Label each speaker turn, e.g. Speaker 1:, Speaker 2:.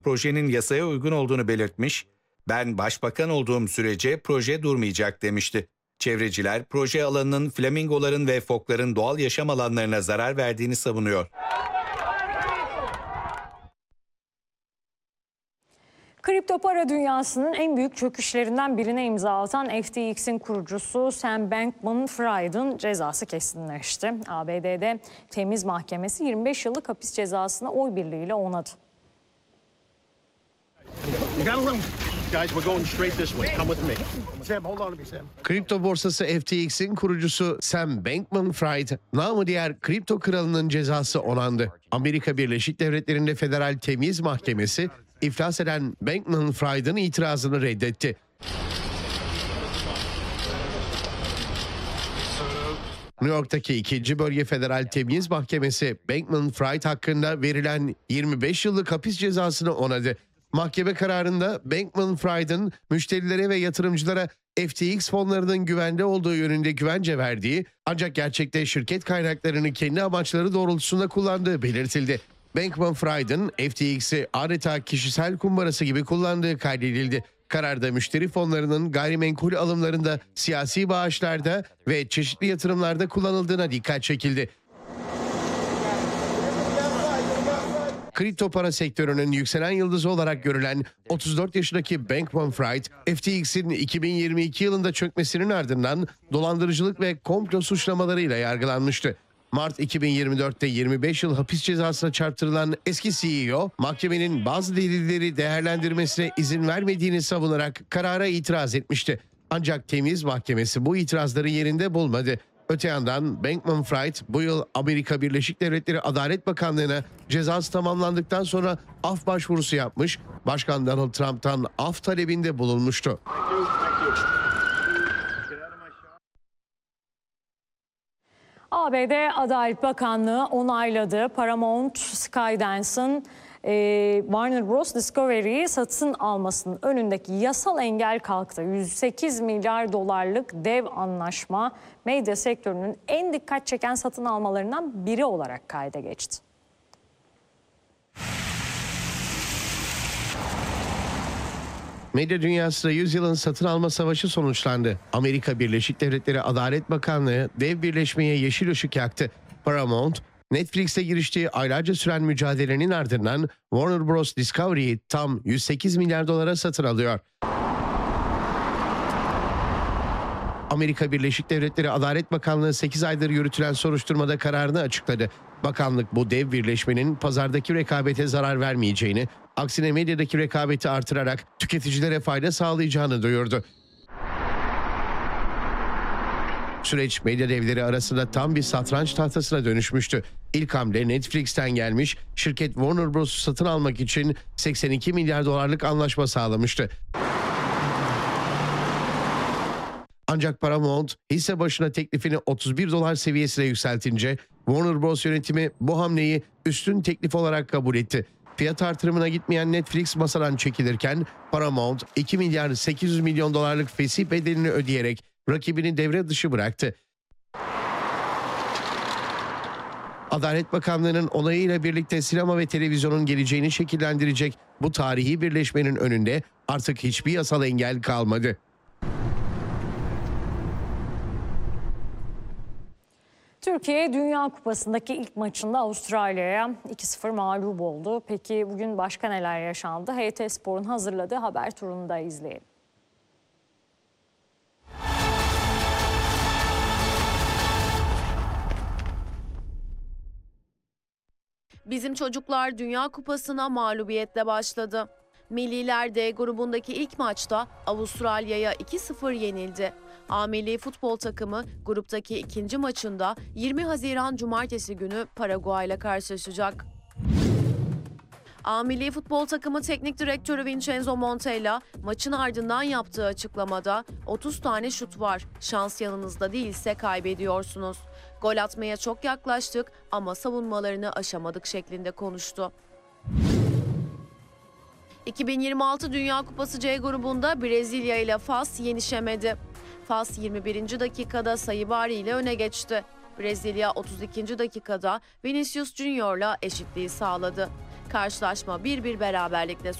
Speaker 1: projenin yasaya uygun olduğunu belirtmiş, "Ben başbakan olduğum sürece proje durmayacak." demişti. Çevreciler proje alanının flamingoların ve fokların doğal yaşam alanlarına zarar verdiğini savunuyor.
Speaker 2: Kripto para dünyasının en büyük çöküşlerinden birine imza atan FTX'in kurucusu Sam Bankman-Fried'in cezası kesinleşti. ABD'de Temiz Mahkemesi 25 yıllık hapis cezasını oy birliğiyle onadı.
Speaker 3: Kripto borsası FTX'in kurucusu Sam Bankman-Fried, namı diğer kripto kralının cezası onandı. Amerika Birleşik Devletleri'nde Federal Temiz Mahkemesi, iflas eden Bankman-Fried'in itirazını reddetti. New York'taki 2. Bölge Federal Temiz Mahkemesi, Bankman-Fried hakkında verilen 25 yıllık hapis cezasını onadı. Mahkeme kararında Bankman-Fried'in müşterilere ve yatırımcılara FTX fonlarının güvende olduğu yönünde güvence verdiği, ancak gerçekte şirket kaynaklarını kendi amaçları doğrultusunda kullandığı belirtildi. Bankman-Fried'in FTX'i adeta kişisel kumbarası gibi kullandığı kaydedildi. Kararda müşteri fonlarının gayrimenkul alımlarında, siyasi bağışlarda ve çeşitli yatırımlarda kullanıldığına dikkat çekildi. Kripto para sektörünün yükselen yıldızı olarak görülen 34 yaşındaki Bankman-Fried, FTX'in 2022 yılında çökmesinin ardından dolandırıcılık ve komplo suçlamalarıyla yargılanmıştı. Mart 2024'te 25 yıl hapis cezasına çarptırılan eski CEO, mahkemenin bazı delilleri değerlendirmesine izin vermediğini savunarak karara itiraz etmişti. Ancak Temiz Mahkemesi bu itirazları yerinde bulmadı. Öte yandan Bankman-Fried bu yıl Amerika Birleşik Devletleri Adalet Bakanlığı'na cezası tamamlandıktan sonra af başvurusu yapmış, Başkan Donald Trump'tan af talebinde bulunmuştu.
Speaker 2: ABD Adalet Bakanlığı onayladı. Paramount Skydance'ın Warner Bros. Discovery'yi satın almasının önündeki yasal engel kalktı. 108 milyar dolarlık dev anlaşma medya sektörünün en dikkat çeken satın almalarından biri olarak kayda geçti.
Speaker 3: Medya dünyasında 100 yılın satın alma savaşı sonuçlandı. Amerika Birleşik Devletleri Adalet Bakanlığı dev birleşmeye yeşil ışık yaktı. Paramount, Netflix'e giriştiği aylarca süren mücadelenin ardından Warner Bros. Discovery'yi tam 108 milyar dolara satın alıyor. Amerika Birleşik Devletleri Adalet Bakanlığı 8 aydır yürütülen soruşturmada kararını açıkladı. Bakanlık bu dev birleşmenin pazardaki rekabete zarar vermeyeceğini, aksine medyadaki rekabeti artırarak tüketicilere fayda sağlayacağını duyurdu. Süreç medya devleri arasında tam bir satranç tahtasına dönüşmüştü. İlk hamle Netflix'ten gelmiş, şirket Warner Bros'u satın almak için 82 milyar dolarlık anlaşma sağlamıştı. Ancak Paramount hisse başına teklifini 31 dolar seviyesine yükseltince Warner Bros. Yönetimi bu hamleyi üstün teklif olarak kabul etti. Fiyat artırımına gitmeyen Netflix masadan çekilirken Paramount 2 milyar 800 milyon dolarlık fesih bedelini ödeyerek rakibini devre dışı bıraktı. Adalet Bakanlığı'nın onayıyla birlikte sinema ve televizyonun geleceğini şekillendirecek bu tarihi birleşmenin önünde artık hiçbir yasal engel kalmadı.
Speaker 2: Türkiye Dünya Kupası'ndaki ilk maçında Avustralya'ya 2-0 mağlup oldu. Peki bugün başka neler yaşandı? HT Spor'un hazırladığı haber turunu da izleyelim.
Speaker 4: Bizim çocuklar Dünya Kupası'na mağlubiyetle başladı. Milliler D grubundaki ilk maçta Avustralya'ya 2-0 yenildi. A milli futbol takımı gruptaki ikinci maçında 20 Haziran Cumartesi günü Paraguay ile karşılaşacak. A milli futbol takımı teknik direktörü Vincenzo Montella maçın ardından yaptığı açıklamada 30 tane şut var. Şans yanınızda değilse kaybediyorsunuz. Gol atmaya çok yaklaştık ama savunmalarını aşamadık şeklinde konuştu. 2026 Dünya Kupası C grubunda Brezilya ile Fas yenişemedi. Fas 21. dakikada Sayıbari ile öne geçti. Brezilya 32. dakikada Vinicius Junior'la eşitliği sağladı. Karşılaşma 1-1 beraberlikle